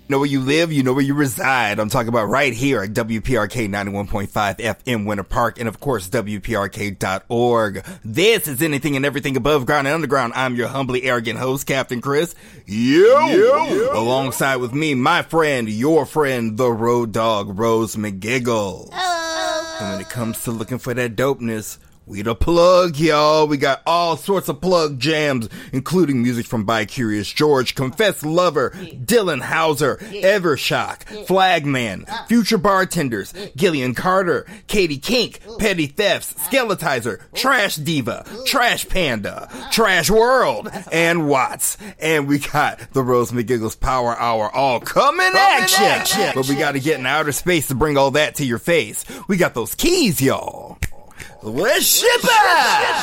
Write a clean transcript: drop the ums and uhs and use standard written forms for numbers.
Know where you live, you know where you reside. I'm talking about right here at WPRK 91.5 FM Winter Park and, of course, WPRK.org. This is Anything and Everything Above Ground and Underground. I'm your humbly arrogant host, Captain Chris. Alongside with me, my friend, your friend, the road dog, Rose McGiggles. Hello. And when it comes to looking for that dopeness, we the plug, y'all. We got all sorts of plug jams, including music from By Curious George, Confess Lover, Dylan Hauser, Evershock, Flagman, Future Bartenders, Gillian Carter, Katie Kink, Petty Thefts, Skeletizer, Trash Diva, Trash Panda, Trash World, and Watts. And we got the Rose McGiggles Power Hour all coming at ya. But we got to get in outer space to bring all that to your face. We got those keys, y'all. Let's ship it!